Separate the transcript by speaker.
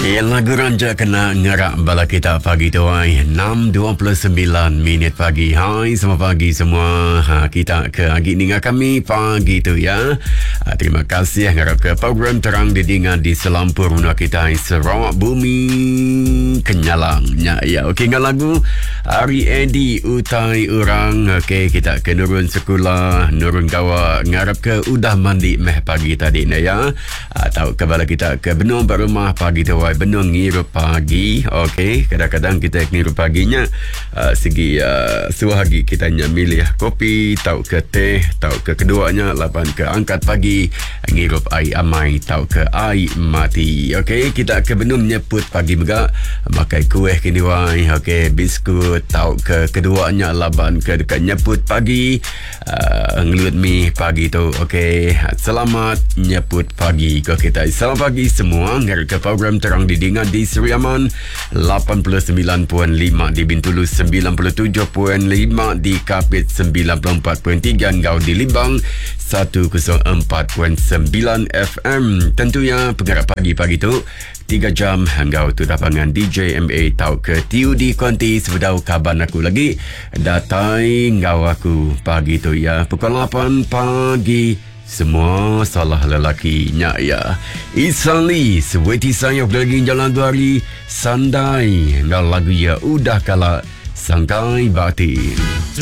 Speaker 1: Lagu Ranja kena ngerak bala kita pagi tu ai 6:29 pagi. Hai selamat pagi semua. Kita ke agi ninga kami pagi tu ya. Terima kasih ngarap ke program terang didingan di selampur rumah kita Sarawak Bumi Kenyalangnya ya. Okey dengan lagu Ari Edi utai orang. Okey kita ke nurun sekolah nurun kawa ngarap ke udah mandi meh pagi tadi na ya. Tahu ke bala kita ke benung berumah pagi tu ai benung ngirup pagi. Okey kadang-kadang kita ngirup paginya segi suahagi kita milih kopi tahu ke teh tahu ke keduanya lapan ke angkat pagi ngirup air amai tahu ke air mati. Okey kita ke benung nyeput pagi juga makai kuih kini wai. Okey biskut tahu ke keduanya laban ke dekat nyeput pagi ngelut mi pagi tu. Okey selamat nyeput pagi ke kita. Selamat pagi semua ngar ke program terang didingan di Seri Aman 89.5 di Bintulu 97.5 di Kapit 94.3 Ngau di Limbang 104.9 FM. Tentunya penggarap pagi-pagi tu 3 jam Ngau tu dapangan DJ MA tau ke tiu di konti sebedau kaban aku lagi datai ngau aku pagi tu ya pukul 8 pagi. Semua salah lelakinya ya. Isali seweti sayang lagi jalan dua hari sandai ngal lagu ya udah kalah sangkai batin.